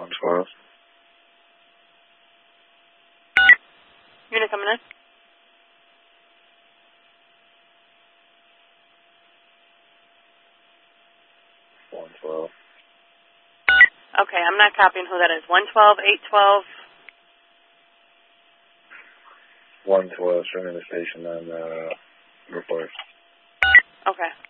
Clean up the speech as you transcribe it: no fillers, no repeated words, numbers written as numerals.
112. Unit coming in. 112. Okay, I'm not copying who that is. 112, 812. 112, string in the station on report. Okay.